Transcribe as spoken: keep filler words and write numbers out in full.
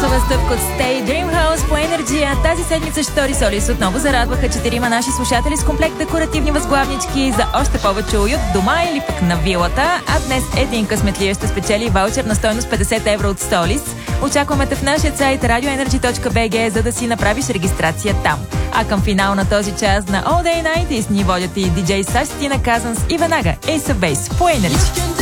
Танцова стъпка от Stay Dream House по Енерджия. Тази седмица Штори Солис отново зарадваха четирима наши слушатели с комплект декоративни възглавнички за още повече уют в дома или пък на вилата. А днес един късметлия ще спечели ваучер на стойност петдесет евро от Солис. Очакваме те в нашия сайт радио енерджи точка би джи, за да си направиш регистрация там. А към финал на този час на All Day деветдесетте ни водят и диджей Саш Тина Казанс и веднага Ace of Base по Енерджи.